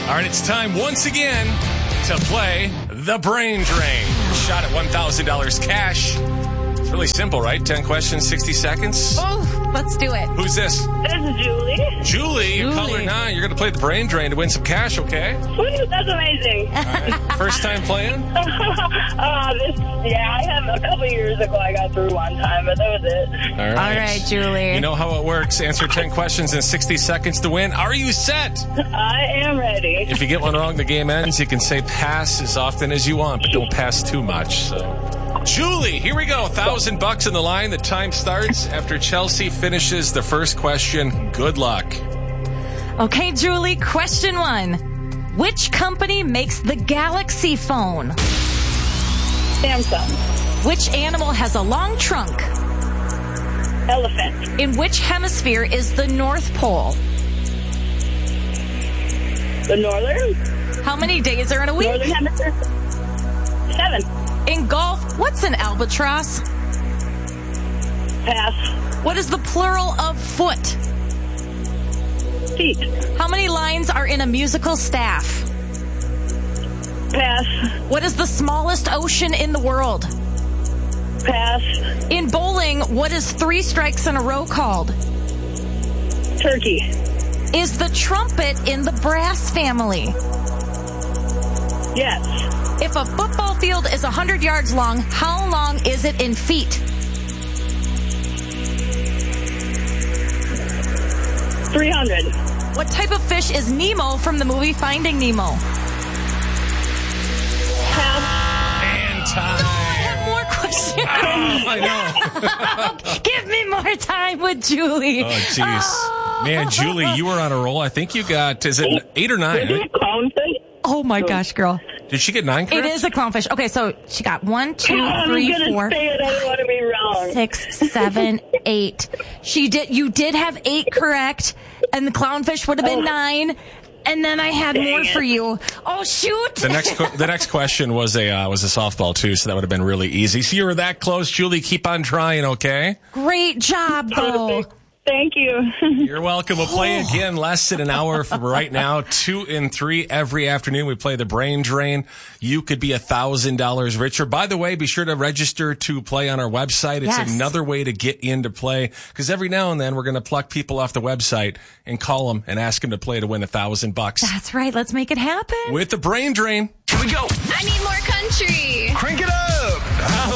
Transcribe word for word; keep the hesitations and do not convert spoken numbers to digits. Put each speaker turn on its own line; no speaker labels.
All right, it's time once again to play the Brain Drain. Shot at one thousand dollars cash. It's really simple, right? ten questions, sixty seconds.
Oh, let's do it.
Who's this?
This is Julie.
Julie, you're
Julie.
caller nine. You're going to play the Brain Drain to win some cash, okay?
Sweet, that's amazing.
All right. First time playing?
uh, this, yeah, I have a couple years ago I got through one time, but that was it.
All right.
All right, Julie.
You know how it works. Answer ten questions in sixty seconds to win. Are you set?
I am ready.
If you get one wrong, the game ends. You can say pass as often as you want, but don't pass too much. So, Julie, here we go. Thousand bucks in the line. The time starts after Chelsea finishes the first question. Good luck.
Okay, Julie, question one. Which company makes the Galaxy phone?
Samsung.
Which animal has a long trunk?
Elephant.
In which hemisphere is the North Pole?
The Northern?
How many days are in a week?
Northern Hemisphere? Seven.
In golf, what's an albatross?
Pass.
What is the plural of foot?
Feet.
How many lines are in a musical staff?
Pass.
What is the smallest ocean in the world?
Pass.
In bowling, what is three strikes in a row called?
Turkey.
Is the trumpet in the brass family?
Yes.
If a football field is one hundred yards long, how long is it in feet?
three hundred.
What type of fish is Nemo from the movie Finding Nemo?
Pass.
And time.
I have more questions.
I know.
Give me more time with Julie.
Oh, jeez. Man, Julie, you were on a roll. I think you got, is it eight or nine?
Is it a clownfish?
Oh my gosh, girl.
Did she get nine correct?
It is a clownfish. Okay, so she got one, two,
I'm
three,
gonna
four,
say it. I don't want to be wrong.
six, seven, eight. She did. You did have eight correct, and the clownfish would have been
Oh.
nine. And then I had
Dang
more
it.
for you. Oh shoot!
The next que- the next question was a uh, was a softball too, so that would have been really easy. So you were that close, Julie. Keep on trying, okay?
Great job, though.
Thank you.
You're welcome. We'll play again less than an hour from right now. Two and three every afternoon. We play the Brain Drain. You could be a thousand dollars richer. By the way, be sure to register to play on our website. It's
Yes.
another way to get in to play because every now and then we're going to pluck people off the website and call them and ask them to play to win a thousand bucks
That's right. Let's make it happen.
with the Brain Drain.
Here we go.
I need more country.
Crank it up.